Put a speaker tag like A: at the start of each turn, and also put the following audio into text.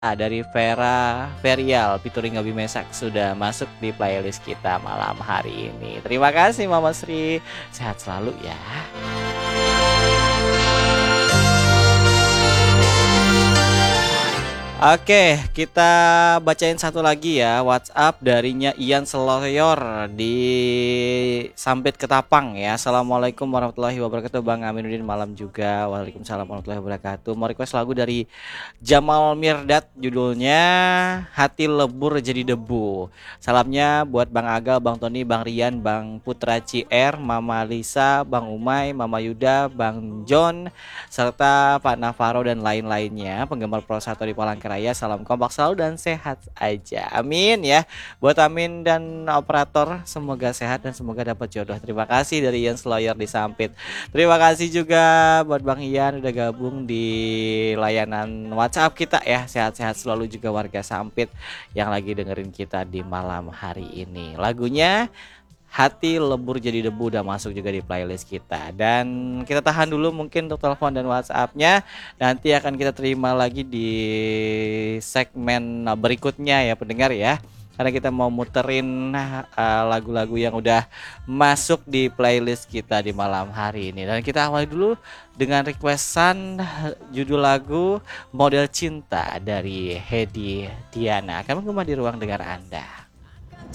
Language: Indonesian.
A: dari Vera Verial featuring Gabi Mesak sudah masuk di playlist kita malam hari ini. Terima kasih Mama Sri, sehat selalu ya. Oke, kita bacain satu lagi ya, WhatsApp darinya Ian Seloyor di Sampit Ketapang ya. Assalamualaikum warahmatullahi wabarakatuh Bang Aminuddin, malam juga. Waalaikumsalam warahmatullahi wabarakatuh. Mau request lagu dari Jamal Mirdad, judulnya Hati Lebur Jadi Debu. Salamnya buat Bang Agal, Bang Tony, Bang Rian, Bang Putra CR, Mama Lisa, Bang Umay, Mama Yuda, Bang John, serta Pak Navarro dan lain-lainnya penggemar Pro 1 di Palangkaraya. Salam kompak selalu dan sehat aja, amin ya. Buat Amin dan operator, semoga sehat dan semoga dapat jodoh. Terima kasih dari Ian Sloyer di Sampit. Terima kasih juga buat Bang Ian udah gabung di layanan WhatsApp kita ya. Sehat-sehat selalu juga warga Sampit yang lagi dengerin kita di malam hari ini. Lagunya Hati Lebur Jadi Debu udah masuk juga di playlist kita. Dan kita tahan dulu mungkin untuk telepon dan WhatsAppnya. Nanti akan kita terima lagi di segmen berikutnya ya pendengar ya. Karena kita mau muterin lagu-lagu yang udah masuk di playlist kita di malam hari ini. Dan kita awali dulu dengan requestan judul lagu Model Cinta dari Hedi Diana. Kami kembali di ruang dengar Anda.